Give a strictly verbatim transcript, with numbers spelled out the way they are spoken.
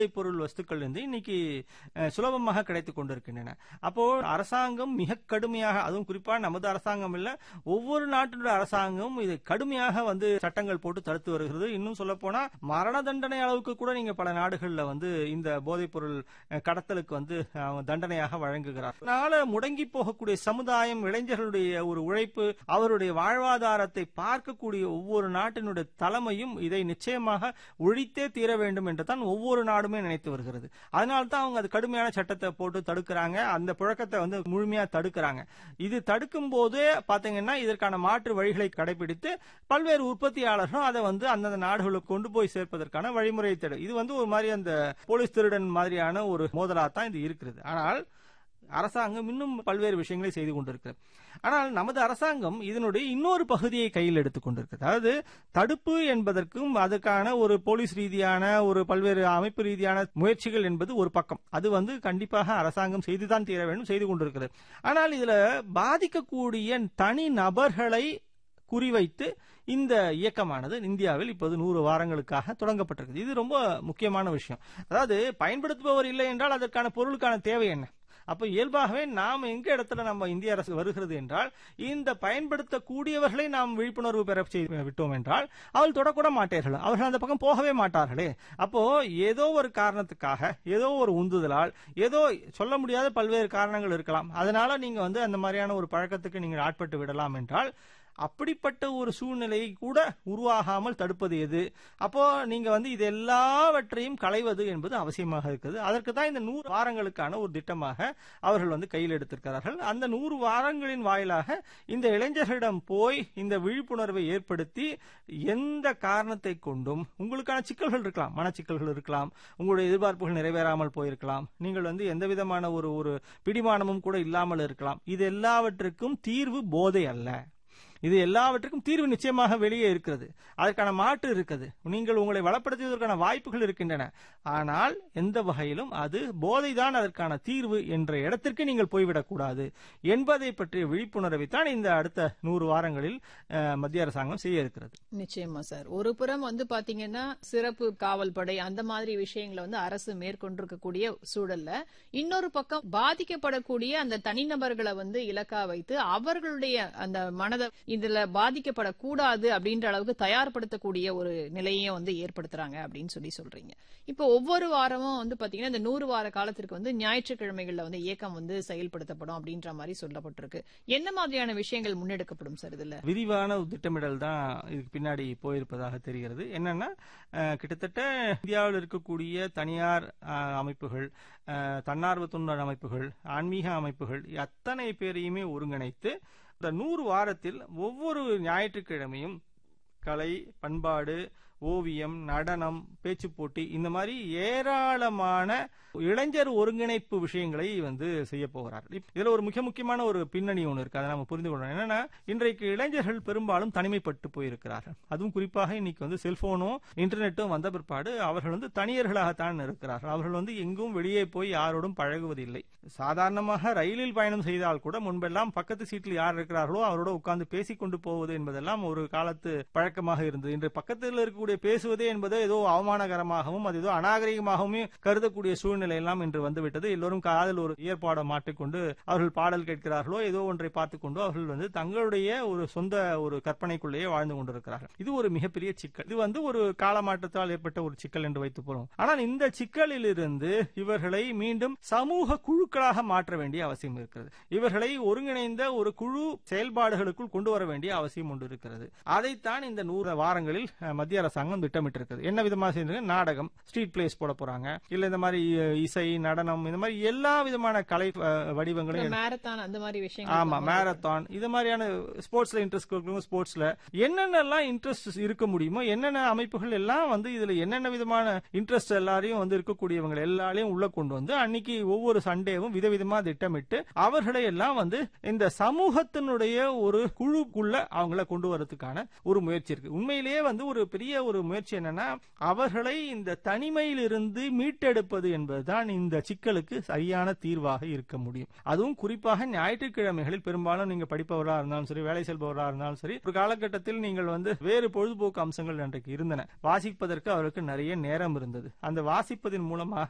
பொருள் வஸ்துக்கள் இருந்து இன்னைக்கு சுலபமாக கிடைத்துக் கொண்டிருக்கின்றன. அப்போ அரசாங்கம் மிக கடுமையாக, அதுவும் குறிப்பா நமது அரசாங்கம் இல்ல, ஒவ்வொரு நாட்டினுடைய அரசாங்கம் இதை கடுமையாக வந்து சட்டங்கள் போட்டு தடுத்து வருகிறது. இன்னும் சொல்ல போனா மரண தண்டனை அளவுக்கு கூட நீங்க பல நாடுகள்ல வந்து இந்த போதைப் பொருள் கடத்தலுக்கு வந்து தண்டனையாக வழங்குகிறார். அதனால முடங்கி போகக்கூடிய சமுதாயம், இளைஞர்களுடைய ஒரு உழைப்பு, அவருடைய வாழ்வாதாரத்தை பார்க்கக்கூடிய ஒவ்வொரு நாட்டினுடைய தலைமையும் இதை நிச்சயமாக ஒழித்தே தீர வேண்டும் என்று தான் ஒவ்வொரு நாடுமே நினைத்து வருகிறது. அதனால்தான் அவங்க அது கடுமையான சட்டத்தை போட்டு தடுக்கிறாங்க, அந்த புழக்கத்தை வந்து முழுமையா தடுக்கிறாங்க. இது தடுக்கும் போது பாத்தீங்கன்னா இதற்கான மாற்று வழிகளை கடைபிடித்து பல்வேறு உற்பத்தியாளர்களும் அதை வந்து அந்தந்த நாடுகளுக்கு கொண்டு போய் சேர்ப்பதற்கான வழிமுறை தேடும். இது வந்து ஒரு மாதிரி அந்த போலீஸ் திருடன் மாதிரியான ஒரு மோதலாத்தான் இது இருக்கிறது. ஆனால் அரசாங்கம் இன்னும் பல்வேறு விஷயங்களை செய்து கொண்டிருக்கிறது. ஆனால் நமது அரசாங்கம் இதனுடைய இன்னொரு பகுதியை கையில் எடுத்துக் கொண்டிருக்கிறது. அதாவது தடுப்பு என்பதற்கும் அதுக்கான ஒரு போலீஸ் ரீதியான ஒரு பல்வேறு அமைப்பு ரீதியான முயற்சிகள் என்பது ஒரு பக்கம். அது வந்து கண்டிப்பாக அரசாங்கம் செய்துதான் தீர வேண்டும், செய்து கொண்டிருக்கிறது. ஆனால் இதுல பாதிக்கக்கூடிய தனி நபர்களை குறிவைத்து இந்த இயக்கமானது இந்தியாவில் இப்போது நூறு வாரங்களுக்காக தொடங்கப்பட்டிருக்கு. இது ரொம்ப முக்கியமான விஷயம். அதாவது பயன்படுத்துபவர் இல்லை என்றால் அதற்கான பொருளுக்கான தேவை என்ன? அப்ப இயல்பாகவே நாம் எங்க இடத்துல நம்ம இந்திய அரசு வருகிறது என்றால், இந்த பயன்படுத்தக்கூடியவர்களை நாம் விழிப்புணர்வு பெற செய்து விட்டோம் என்றால் அவள் தொடக்கூட மாட்டார்கள், அவர்கள் அந்த பக்கம் போகவே மாட்டார்களே. அப்போ ஏதோ ஒரு காரணத்துக்காக, ஏதோ ஒரு உந்துதலால், ஏதோ சொல்ல முடியாத பல்வேறு காரணங்கள் இருக்கலாம், அதனால நீங்க வந்து அந்த மாதிரியான ஒரு பழக்கத்துக்கு நீங்கள் ஆட்பட்டு விடலாம் என்றால், அப்படிப்பட்ட ஒரு சூழ்நிலையை கூட உருவாகாமல் தடுப்பது எது? அப்போ நீங்க வந்து இது எல்லாவற்றையும் களைவது என்பது அவசியமாக இருக்குது. அதற்கு தான் இந்த நூறு வாரங்களுக்கான ஒரு திட்டமாக அவர்கள் வந்து கையில் எடுத்திருக்கிறார்கள். அந்த நூறு வாரங்களின் வாயிலாக இந்த இளைஞர்களிடம் போய் இந்த விழிப்புணர்வை ஏற்படுத்தி, எந்த காரணத்தை கொண்டும் உங்களுக்கான சிக்கல்கள் இருக்கலாம், மனச்சிக்கல்கள் இருக்கலாம், உங்களுடைய எதிர்பார்ப்புகள் நிறைவேறாமல் போயிருக்கலாம், நீங்கள் வந்து எந்த விதமான ஒரு ஒரு பிடிமானமும் கூட இல்லாமல் இருக்கலாம். இது எல்லாவற்றுக்கும் தீர்வு போதை அல்ல. இது எல்லாவற்றுக்கும் தீர்வு நிச்சயமாக வெளியே இருக்கிறது, அதற்கான மாற்று இருக்கிறது, நீங்கள் உங்களை வளப்படுத்துவதற்கான வாய்ப்புகள் இருக்கின்றன. ஆனால் எந்த வகையிலும் அது போதைதான் அதற்கான தீர்வு என்ற இடத்திற்கு நீங்கள் போய்விடக்கூடாது என்பதை பற்றிய விழிப்புணர்வை தான் இந்த அடுத்த நூறு வாரங்களில் மத்திய அரசாங்கம் செய்ய இருக்கிறது. நிச்சயமா சார். ஒரு புறம் வந்து பாத்தீங்கன்னா சிறப்பு காவல் படை அந்த மாதிரி விஷயங்களை வந்து அரசு மேற்கொண்டிருக்கக்கூடிய சூழல்ல, இன்னொரு பக்கம் பாதிக்கப்படக்கூடிய அந்த தனிநபர்களை வந்து இலக்கா வைத்து அவர்களுடைய அந்த மனதை இதுல பாதிக்கப்படக்கூடாது அப்படின்ற அளவுக்கு தயார்படுத்தக்கூடிய ஒரு நிலையையும் வந்து ஏற்படுத்துறாங்க அப்படின்னு சொல்லி சொல்றீங்க. இப்ப ஒவ்வொரு வாரமும் வந்து பாத்தீங்கன்னா இந்த நூறு வார காலத்திற்கு வந்து ஞாயிற்றுக்கிழமைகள்ல வந்து இயக்கம் வந்து செயல்படுத்தப்படும் அப்படின்ற மாதிரி சொல்லப்பட்டிருக்கு. என்ன மாதிரியான விஷயங்கள் முன்னெடுக்கப்படும் சார்? இதுல விரிவான திட்டமிடல் தான் இதுக்கு பின்னாடி போயிருப்பதாக தெரிகிறது. என்னன்னா, கிட்டத்தட்ட இந்தியாவில் இருக்கக்கூடிய தனியார் அமைப்புகள், தன்னார்வ தொண்டர் அமைப்புகள், ஆன்மீக அமைப்புகள் அத்தனை பேரையுமே ஒருங்கிணைத்து இந்த நூறு வாரத்தில் ஒவ்வொரு ஞாயிற்றுக்கிழமையும் கலை, பண்பாடு, ஓவியம், நடனம், பேச்சு போட்டி, இந்த மாதிரி ஏராளமான இளைஞர் ஒருங்கிணைப்பு விஷயங்களை வந்து செய்ய போகிறார். இதுல ஒரு மிக முக்கியமான ஒரு பின்னணி ஒன்று இருக்கு, அதை நம்ம புரிந்து கொள்ளணும். என்னன்னா, இன்றைக்கு இளைஞர்கள் பெரும்பாலும் தனிமைப்பட்டு போயிருக்கிறார்கள். அதுவும் குறிப்பாக இன்னைக்கு வந்து செல்போனும் இன்டர்நெட்டும் வந்த பிற்பாடு அவர்கள் வந்து தனியர்களாகத்தான் இருக்கிறார்கள். அவர்கள் வந்து எங்கும் வெளியே போய் யாரோடும் பழகுவதில்லை. சாதாரணமாக ரயிலில் பயணம் செய்தால் கூட முன்பெல்லாம் பக்கத்து சீட்டில் யார் இருக்கிறார்களோ அவரோட உட்கார்ந்து பேசிக்கொண்டு போவது என்பதெல்லாம் ஒரு காலத்து பழக்கமாக இருந்தது. இன்று பக்கத்தில் இருக்கக்கூடிய பேசுவதே என்பது ஏதோ அவமானகரமாகவும் அது ஏதோ அநாகரிகமாகவும் கருதக்கூடிய சூழ்நிலை எல்லாம் இன்று வந்துவிட்டது. எல்லோரும் காதில் ஒரு இயற்பாடை மாட்டிக்கொண்டு அவர்கள் பாடல் கேட்கிறார்களோ ஏதோ ஒன்றை பார்த்துக் கொண்டு அவர்கள் வந்து தங்களுடைய ஒரு சொந்த ஒரு கற்பனைக்குள்ளேயே வாழ்ந்து கொண்டிருக்கிறார்கள். இது ஒரு மிகப்பெரிய சிக்கல். இது வந்து ஒரு காலமாற்றத்தால் ஏற்பட்ட ஒரு சிக்கல் என்று வைத்துக் கொள்வோம். ஆனால் இந்த சிக்கலில் இருந்து இவர்களை மீண்டும் சமூக குழுக்களாக மாற்ற வேண்டிய அவசியம் இருக்கிறது. இவர்களை ஒருங்கிணைந்த ஒரு குழு செயல்பாடுகளுக்குள் கொண்டு வர வேண்டிய அவசியம் ஒன்று இருக்கிறது. அதைத்தான் இந்த நூறு வாரங்களில் மத்திய அரசாங்கம் திட்டமிட்டிருக்கிறது. என்ன விதமாக செய்ய நாடகம், ஸ்ட்ரீட் பிளேஸ் போட போறாங்க, இல்ல இந்த மாதிரி இசை, நடனம், இந்த மாதிரி எல்லா விதமான கலை வடிவங்களையும், மேரத்தான் அந்த மாதிரி விஷயங்கள், ஆமா மேரத்தான், இது மாதிரியான ஸ்போர்ட்ஸ்ல இன்ட்ரெஸ்ட் இருக்கிறவங்க ஸ்போர்ட்ஸ்ல என்னென்னலாம் இன்ட்ரெஸ்ட் இருக்க முடியுமோ, என்னென்ன அமைப்புகள் எல்லாம் வந்து இதுல என்னென்ன விதமான இன்ட்ரெஸ்ட் எல்லாரையும் வந்து இருக்கக்கூடியவங்க எல்லாரையும் உள்ள கொண்டு வந்து அன்னைக்கு ஒவ்வொரு சண்டேவும் விதவிதமா திட்டமிட்டு அவர்களை எல்லாம் வந்து இந்த சமூகத்தினுடைய ஒரு குழுக்குள்ள அவங்கள கொண்டு வரதுக்கான ஒரு முயற்சி இருக்கு. உண்மையிலேயே வந்து ஒரு பெரிய ஒரு முயற்சி என்னன்னா, அவர்களை இந்த தனிமையிலிருந்து மீட்டெடுப்பது என்பதுதான் இந்த சிக்கலுக்கு சரியான தீர்வாக இருக்க முடியும். அதுவும் குறிப்பாக ஞாயிற்றுக்கிழமைகளில் பெரும்பாலும் நீங்க படிப்பவராக இருந்தாலும் சரி, வேலை செல்பவராக இருந்தாலும் சரி, ஒரு காலகட்டத்தில் நீங்கள் வந்து வேறு பொழுதுபோக்கு அம்சங்கள் அன்றைக்கு இருந்தன. வாசிப்பதற்கு அவருக்கு நிறைய நேரம் இருந்தது. அந்த வாசிப்பதன் மூலமாக